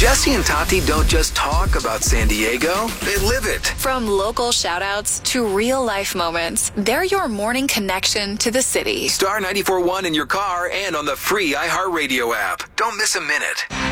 Jesse and Tati don't just talk about San Diego, they live it. From local shout-outs to real-life moments, they're your morning connection to the city. Star 94.1 in your car and on the free iHeartRadio app. Don't miss a minute.